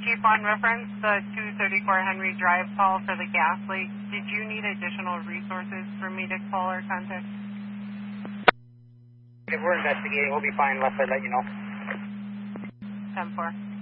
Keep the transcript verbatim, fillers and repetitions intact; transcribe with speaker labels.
Speaker 1: Chief, on reference the two thirty-four Henry Drive call for the gas leak, did you need additional resources for me to call or contact?
Speaker 2: If we're investigating, we'll be fine unless I let you know.
Speaker 1: ten four.